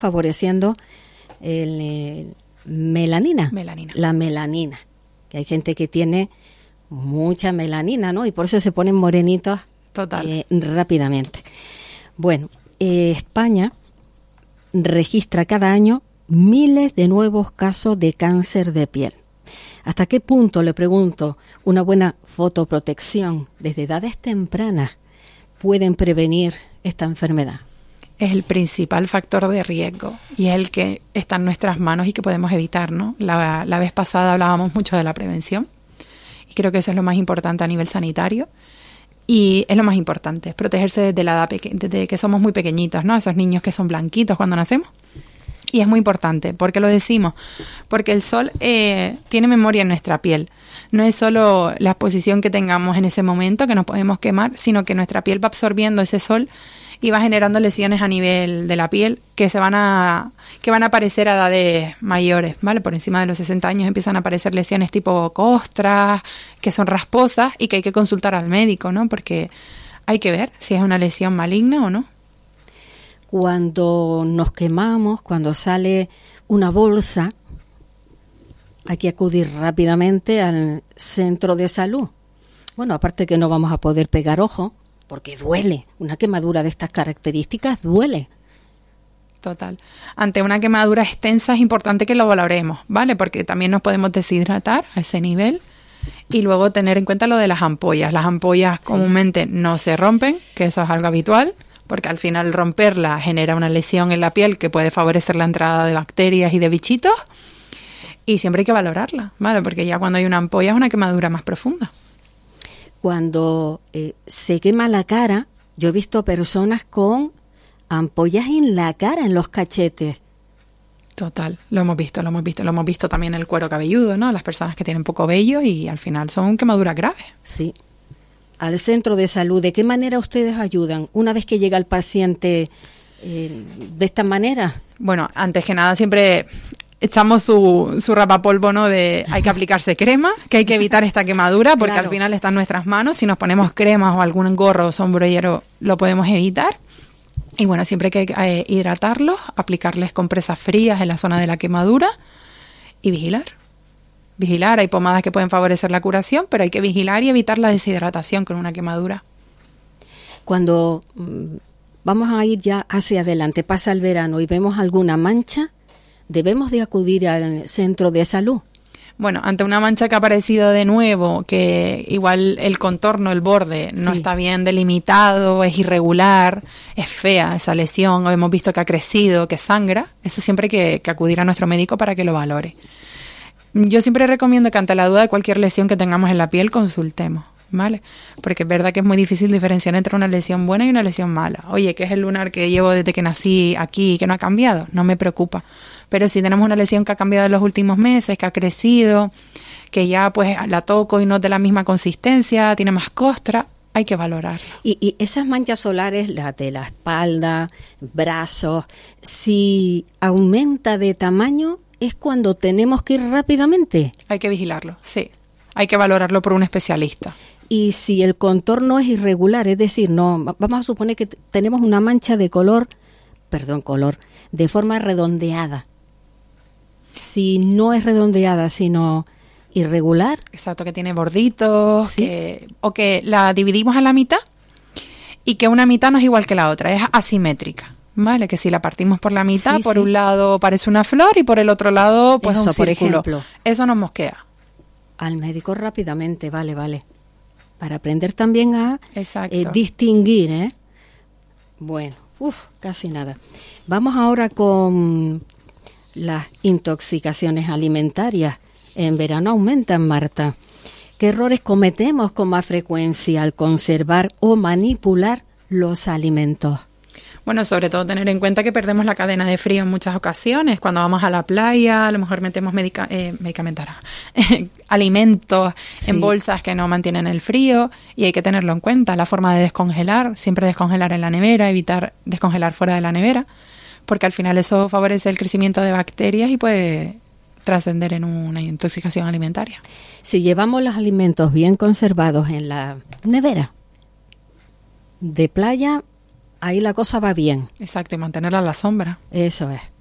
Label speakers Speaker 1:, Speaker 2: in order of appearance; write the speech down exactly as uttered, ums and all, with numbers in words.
Speaker 1: favoreciendo el, el melanina,
Speaker 2: melanina,
Speaker 1: la melanina, que hay gente que tiene mucha melanina, ¿no? Y por eso se ponen morenitos
Speaker 2: Total.
Speaker 1: Eh, rápidamente. Bueno, eh, España registra cada año miles de nuevos casos de cáncer de piel. ¿Hasta qué punto, le pregunto, una buena fotoprotección desde edades tempranas pueden prevenir esta enfermedad?
Speaker 2: Es el principal factor de riesgo y es el que está en nuestras manos y que podemos evitar, ¿no? La, la vez pasada hablábamos mucho de la prevención y creo que eso es lo más importante a nivel sanitario y es lo más importante, es protegerse desde la edad peque- desde que somos muy pequeñitos, ¿no? Esos niños que son blanquitos cuando nacemos. Y es muy importante. ¿Por qué lo decimos? Porque el sol eh, tiene memoria en nuestra piel. No es solo la exposición que tengamos en ese momento que nos podemos quemar, sino que nuestra piel va absorbiendo ese sol y va generando lesiones a nivel de la piel que se van a que van a aparecer a edades mayores, ¿vale? Por encima de los sesenta años empiezan a aparecer lesiones tipo costras, que son rasposas y que hay que consultar al médico, ¿no? Porque hay que ver si es una lesión maligna o no.
Speaker 1: Cuando nos quemamos, cuando sale una bolsa, hay que acudir rápidamente al centro de salud. Bueno, aparte que no vamos a poder pegar ojo, porque duele. Una quemadura de estas características duele.
Speaker 2: Total. Ante una quemadura extensa es importante que lo valoremos, ¿vale? Porque también nos podemos deshidratar a ese nivel y luego tener en cuenta lo de las ampollas. Las ampollas sí. comúnmente no se rompen, que eso es algo habitual, porque al final romperla genera una lesión en la piel que puede favorecer la entrada de bacterias y de bichitos y siempre hay que valorarla, ¿vale? Porque ya cuando hay una ampolla es una quemadura más profunda.
Speaker 1: Cuando eh, se quema la cara, yo he visto personas con ampollas en la cara, en los cachetes.
Speaker 2: Total, lo hemos visto, lo hemos visto, lo hemos visto también en el cuero cabelludo, ¿no? Las personas que tienen poco vello y al final son quemaduras graves.
Speaker 1: Sí. Al centro de salud, ¿de qué manera ustedes ayudan una vez que llega el paciente eh, de esta manera?
Speaker 2: Bueno, antes que nada siempre echamos su, su rapapolvo, ¿no? De hay que aplicarse crema, que hay que evitar esta quemadura porque claro. al final está en nuestras manos. Si nos ponemos cremas o algún gorro o sombrero lo podemos evitar. Y bueno, siempre hay que eh, hidratarlos, aplicarles compresas frías en la zona de la quemadura y vigilar. Vigilar, hay pomadas que pueden favorecer la curación, pero hay que vigilar y evitar la deshidratación con una quemadura.
Speaker 1: Cuando mm, vamos a ir ya hacia adelante, pasa el verano y vemos alguna mancha, ¿debemos de acudir al centro de salud?
Speaker 2: Bueno, ante una mancha que ha aparecido de nuevo, que igual el contorno, el borde, no sí. está bien delimitado, es irregular, es fea esa lesión, o hemos visto que ha crecido, que sangra, eso siempre hay que, que acudir a nuestro médico para que lo valore. Yo siempre recomiendo que ante la duda de cualquier lesión que tengamos en la piel consultemos, ¿vale? Porque es verdad que es muy difícil diferenciar entre una lesión buena y una lesión mala. Oye, ¿qué es el lunar que llevo desde que nací aquí y que no ha cambiado? No me preocupa. Pero si tenemos una lesión que ha cambiado en los últimos meses, que ha crecido, que ya pues la toco y no es de la misma consistencia, tiene más costra, hay que valorarla.
Speaker 1: Y, y esas manchas solares, las de la espalda, brazos, si aumenta de tamaño, ¿es cuando tenemos que ir rápidamente?
Speaker 2: Hay que vigilarlo, sí. Hay que valorarlo por un especialista.
Speaker 1: Y si el contorno es irregular, es decir, no, vamos a suponer que t- tenemos una mancha de color, perdón, color, de forma redondeada. Si no es redondeada, sino irregular.
Speaker 2: Exacto, que tiene borditos,
Speaker 1: ¿sí?
Speaker 2: que, o que la dividimos a la mitad y que una mitad no es igual que la otra, es asimétrica. Vale, que si la partimos por la mitad, sí, por sí. un lado parece una flor y por el otro lado pues
Speaker 1: eso,
Speaker 2: un círculo.
Speaker 1: Por ejemplo,
Speaker 2: eso nos mosquea.
Speaker 1: Al médico rápidamente, vale, vale. Para aprender también a eh, distinguir, ¿eh? Bueno, uff, casi nada. Vamos ahora con las intoxicaciones alimentarias. En verano aumentan, Marta. ¿Qué errores cometemos con más frecuencia al conservar o manipular los alimentos?
Speaker 2: Bueno, sobre todo tener en cuenta que perdemos la cadena de frío en muchas ocasiones. Cuando vamos a la playa, a lo mejor metemos medica- eh, medicamentos, alimentos sí. en bolsas que no mantienen el frío y hay que tenerlo en cuenta. La forma de descongelar, siempre descongelar en la nevera, evitar descongelar fuera de la nevera, porque al final eso favorece el crecimiento de bacterias y puede trascender en una intoxicación alimentaria.
Speaker 1: Si llevamos los alimentos bien conservados en la nevera de playa, ahí la cosa va bien.
Speaker 2: Exacto, y mantenerla a la sombra.
Speaker 1: Eso es.